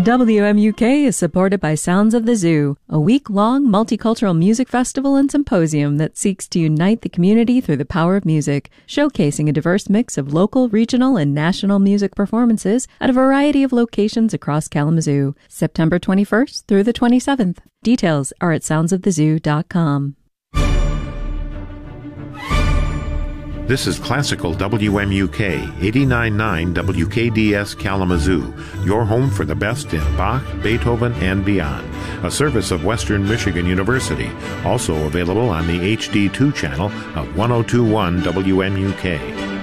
WMUK is supported by Sounds of the Zoo, a week-long multicultural music festival and symposium that seeks to unite the community through the power of music, showcasing a diverse mix of local, regional, and national music performances at a variety of locations across Kalamazoo, September 21st through the 27th. Details are at soundsofthezoo.com. This is Classical WMUK 89.9 WKDS Kalamazoo, your home for the best in Bach, Beethoven, and beyond. A service of Western Michigan University, also available on the HD2 channel of 102.1 WMUK.